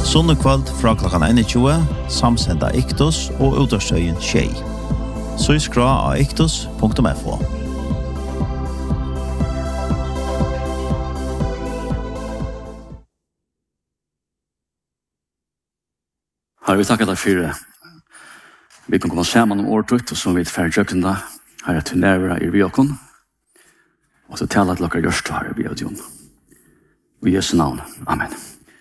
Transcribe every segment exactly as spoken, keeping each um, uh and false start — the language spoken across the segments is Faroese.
Sunnekvöld fra klokkan einogtjúgu, samsenda Iktus og utastøyen Tjei. Så skra av iktus punktum f o. Har vi takket deg for vi kan komme sammen om året, og så vi er ferdig kjøkken da. Her er til nærmere i Viokon. Og så taler at dere gjørst her i Viokon. I Jesu navn. Amen.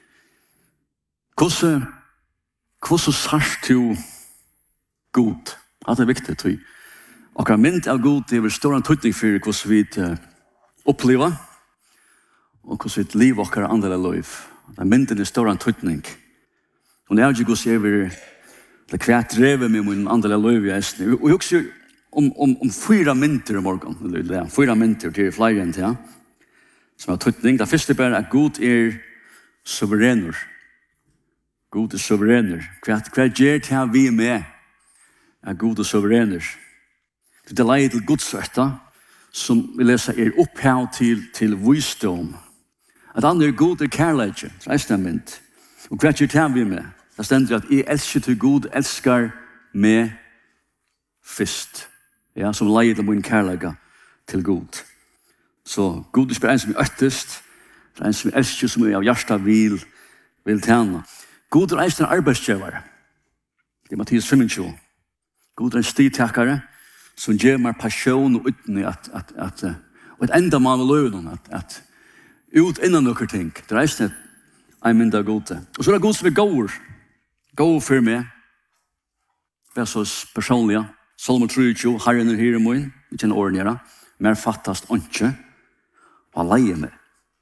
Hvordan, hvordan sart du god? Det er viktig, tror jeg. Og hva mynd av god, det er stor antydning for hvordan vi uh, opplever, og hvordan vi lever og andre liv. Det er mynden er stor antydning. Og når jeg ikke ser vi det kvært drevet med min andre liv i Østen. Og jeg husker om, om, om fyra mynter i morgen, eller fyra mynter til flere enn til, ja, som har tydning. Det første er bare at god er suverener. God er suverener. Hva, hva gjør det vi med er god og suverener? Det er leie til godsøtta, som vi leser er opphav til, til visdom. At han er god er kærlighet, reisende mynd. Og hva gjør det vi med? Det stender at jeg elsker til god, elsker med fyrst. Ja, som leie til min kærlighet til god. Så god er en som er øttest, det er en som er elsker, som er av hjertet vil, vil tjene. God er en arbeidsgjøvere. Det er Mattias femogtjúgu. God er en stidtakere som gjør meg passion og uten at, at, at, og et enda man vil løve at, at ut innan noen ting. Det er en en mynd av gode. Og så er det god som er gåer. Gåer for meg. Det er så personlig. Salmer treogtjúgu, Herren er her i min. Vi kjenner årene gjøre. Mer fattast ikke. Og leie meg.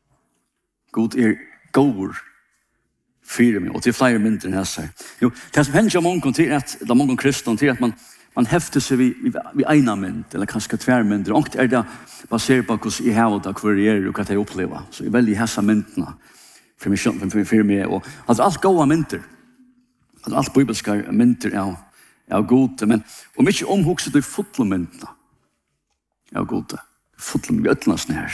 God er gåer for meg. Og til flere mynder enn jeg sier. Jo, det som hender mange til at det er mange kristne til at man Man hefter seg vid, vid, vid ena mynd, eller kanskje tver mynder. Og det er det basert på hvordan jeg har det, hva jeg gjør, og hva jeg opplever. Så jeg velger hessa myndene for meg, for, for, for meg. Og altså, alt gode mynder. Altså, alt bibelske mynder er, er gode. Men om ikke omhugset du fotle myndene er gode. Fotle myndene, vi øtlast her.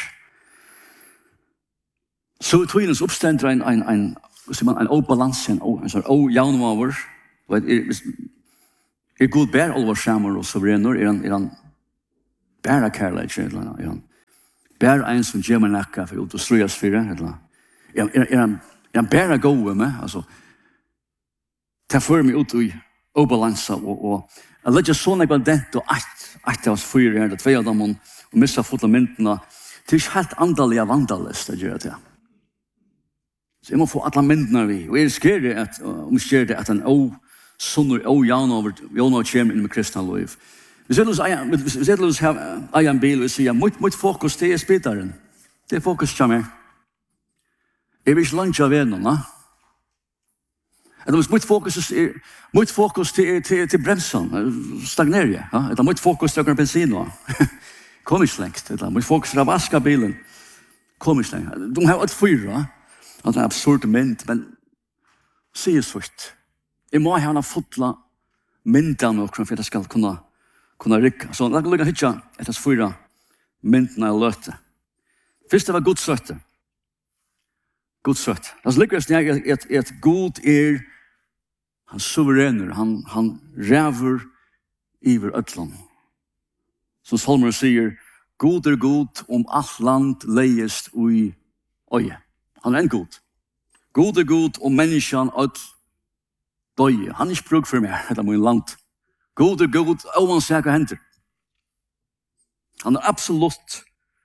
Så togjennes oppstender en, en, en, en, en obalans, en, en, en, en januar, og et, Er god bær alvor samer og soverener? Er han, er han bæra kærleik? Er han bær en som gjør meg nekka for ut og strøyas fire? Er, er, er, han, er han bæra gode med? Altså, ta for meg ut i obalansa og, og jeg legger sånn jeg var dent og ett, ett av oss fyre her, det tvei av dem og, og missa fotla myndene. Det er ikke helt andelig av vandalist å gjøre det. Så jeg må få alle myndene vi. Og jeg skjer det at, om jeg skjer det at en å Sonner og Janov, Janov kommer inn med kristna liv. Hvis jeg løs har en bil og sier, mitt, mitt fokus det er spidaren. Det er fokus til meg. Jeg vil ikke langt av vennene. Eller mitt fokus er, mitt fokus til, til, til bremsen, stagnerer jeg. Ja? Eller mitt fokus til bensin. Kom ikke lengt. Eller mitt fokus til å vaske bilen. Kom ikke lengt. De har et fyra. Det er absurd mynd, men sier svart. Jeg må ha en fotla myndan og for at jeg skal kunne, kunne rykka. Så la meg hitja etter fyra myndene og løte. Først det var godsøtte. Godsøtte. Det lykkes jeg at, at god er han suverener, han, han ræver iver øtland. Som Salmer sier, god er god om alt land leiest ui øye. Han er en god. God er god om menneskene øtland døye. Han er ikke bruk for meg, det er min land. God er god, og han sier hva hender. Han er absolutt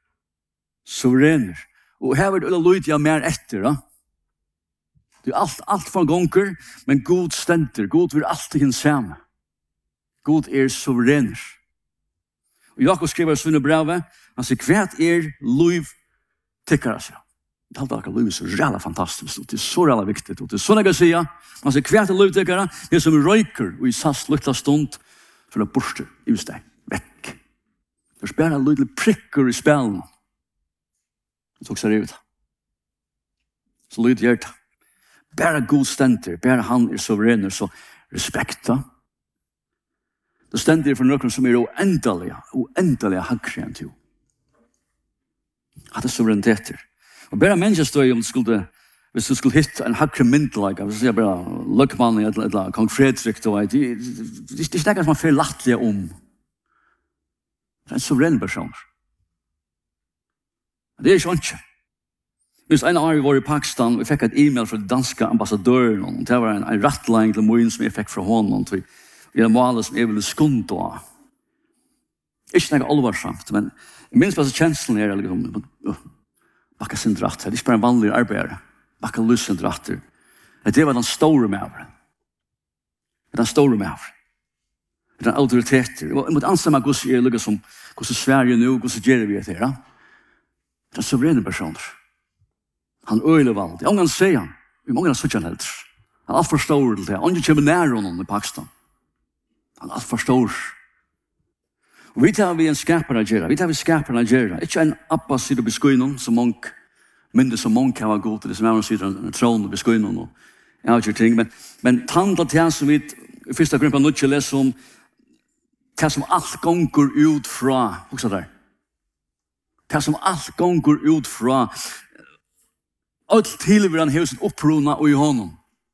suverener. Og her er det lyd jeg mer etter. Da. Det er alt, alt for gonger, men god stender. God vil alltid henne samme. God er suverener. Og Jakob skriver i Svinne brevet, han sier, hva er liv tikkere seg? Det er alltid livet så rævlig fantastisk, og det er så rævlig viktig, og det er sånn jeg kan si, man sier hvert liv til dere, det er som røyker, og i sast lukta stund, for det borster i steg, vekk. Det er bare litt prikker i spelen. Det tok seg ut. Så lyd gjør det. Bare god stender, bare han er suverener, så respekta. Det stender for noen som er uendelige, uendelige hakkere enn til. At det er suvereniteter. Og bare menneskestøy om det skulle hvis du skulle hitta en hakre mynd, like, hvis jeg bare løkmann eller, eller kong Fredrik, det er ikke det som man får lattelig om. Det er en suverän person. Det er ikke ikke. Hvis en år var i Pakistan, vi fikk et e-mail fra danska ambassadøren, og det var en, en rattlang til moen som jeg fikk fra honom, til en mål som jeg ville skunde av. Ikke noe alvarsamt, men jeg minns bare kjenslen er, liksom, bakka sin dratt, det er ikke bare en vanlig arbeider, bakka lusen dratter. Det var den store maveren. Den store maveren. Den autoriteter. Jeg måtte anse meg hvordan jeg ligger som, hvordan Sverige nå, hvordan gjør vi det her. Det er suverene personer. Han øyler valgt. Jeg kan se han. Vi må ikke ha sutt han helt. Han er alt for stor til det. Han kommer nær honom i Pakistan. Han er alt for stor. Og vi tar vi en skaper å gjøre. Vi tar vi skaper å gjøre. Ikke en Abba sitter på skoinen som monk, myndig som monk kan være god til det, som er sitter en tron på skoinen og avgjør ting. Men, men tanda til han som vi i første gruppen nødt til å lese om det som alt gonger ut fra. Hva der? Det som alt gonger ut fra. Alt tilværen har sin opprona og i honom.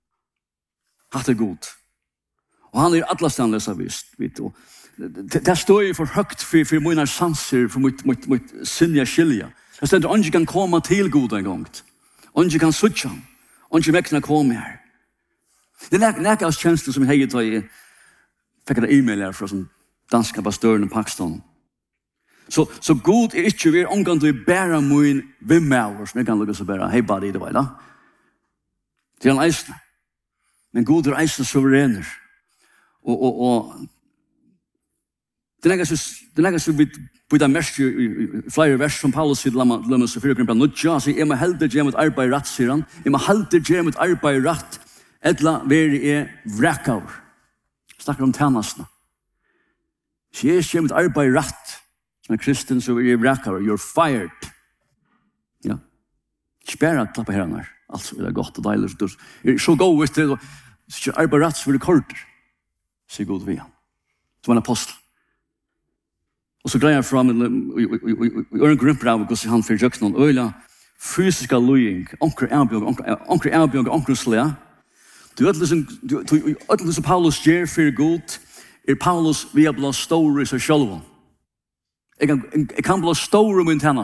Hatt er god. Og han er atlastanlösa visst. Det står ju för högt för, för mina sanser, för mitt, mitt, mitt sinja skilja. Det står att han kan komma till god en gång. Han kan switcha. Han kan väckna komma här. Det är näka oss tjänster som jag har i fick en e-mail här från danska pastören i Pakistan. Så, så god är inte vi omgång till bära min vimmauer som jag kan lukka så bära. Hej buddy, det var det. Det är en eisne. Men god är eisne suveräner. Og, og, og det er nægget så vi på det mest i flere vers som Paulus sier, la meg så fyre grunnen, nødja, så jeg må heldig gjøre mitt arbeid rett, sier han. Jeg må heldig gjøre mitt arbeid rett, etla veri er vrekaver. Snakker om tjenestene. Så jeg gjør mitt arbeid rett, som er kristen, så er jeg vrekaver. You're fired. Ja. Spæra klappa herren her. Altså, det er godt og deilig. Det er så god, vet du, så gjør arbeid rett, så blir det korter. Sier god ved han. Som en apostel. Og så greier jeg fram i øren grumper av hvordan han fyrir jøkken noen øyla fysiska løying, onker erbjørg, onker erbjørg, onker slea. Du vet liksom, som Paulus gjør fyrir god, er Paulus via blå store i seg sjølv. Jeg kan blå store min tenna.